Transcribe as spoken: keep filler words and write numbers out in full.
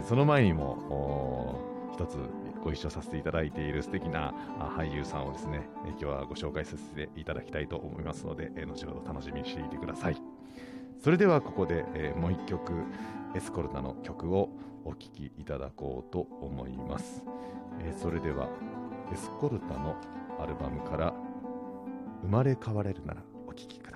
ー、その前にも一つご一緒させていただいている素敵な俳優さんをですね、えー、今日はご紹介させていただきたいと思いますので、えー、後ほど楽しみにしていてください。それではここで、えー、もう一曲エスコルタの曲をお聴きいただこうと思います。えー、それではエスコルタのアルバムから生まれ変われるならお聴きください。